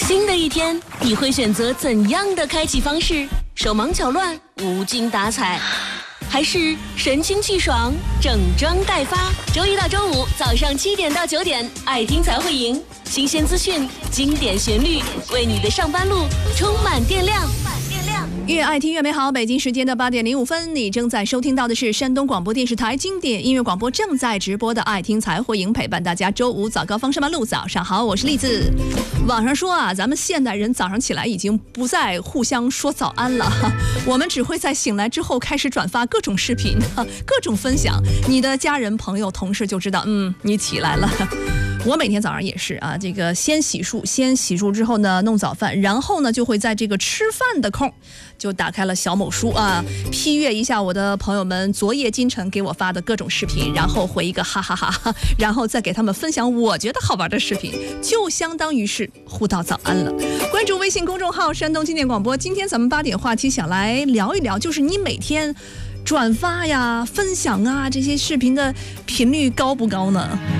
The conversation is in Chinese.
新的一天，你会选择怎样的开启方式？手忙脚乱，无精打采，还是神清气爽，整装待发？周一到周五早上7点到9点，爱听才会赢，新鲜资讯，经典旋律，为你的上班路充满电量。 越爱听越美好。北京时间的8点05分，你正在收听到的是山东广播电视台经典音乐广播正在直播的爱听才会赢，陪伴大家周五早高峰上班路。早上好，我是栗子。网上说啊，咱们现代人早上起来已经不再互相说早安了，我们只会在醒来之后开始转发各种视频，各种分享，你的家人朋友同事就知道你起来了。我每天早上也是啊，这个先洗漱之后呢，弄早饭，然后呢就会在这个吃饭的空就打开了小某书啊，批阅一下我的朋友们昨夜今晨给我发的各种视频，然后回一个哈哈哈，然后再给他们分享我觉得好玩的视频，就相当于是互道早安了。关注微信公众号山东经典广播，今天咱们8点话题想来聊一聊，就是你每天转发呀、分享啊这些视频的频率高不高呢？